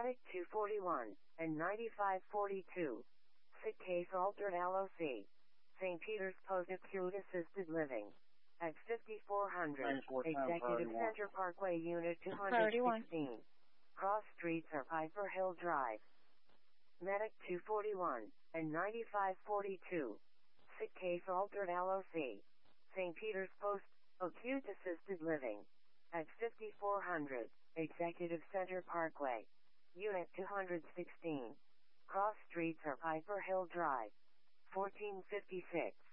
Medic 241 and 9542. Sick case altered LOC. St. Peter's Post-Acute Assisted Living. At 5400 Executive Center Parkway Unit 216. Cross streets are Piper Hill Drive. Medic 241 and 9542. Sick case altered LOC. St. Peter's Post-Acute Assisted Living. At 5400 Executive Center Parkway. Unit 216. Cross streets are Piper Hill Drive. 1456.